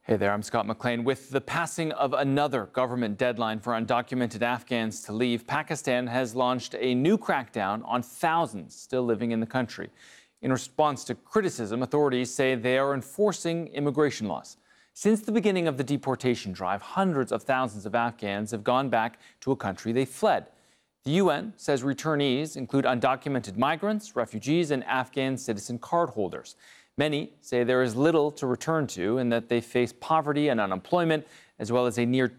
Hey there, I'm Scott McLean. With the passing of another government deadline for undocumented Afghans to leave, Pakistan has launched a new crackdown on thousands still living in the country. In response to criticism, authorities say they are enforcing immigration laws. Since the beginning of the deportation drive, hundreds of thousands of Afghans have gone back to a country they fled. The UN says returnees include undocumented migrants, refugees, and Afghan citizen cardholders. Many say there is little to return to and that they face poverty and unemployment, as well as a near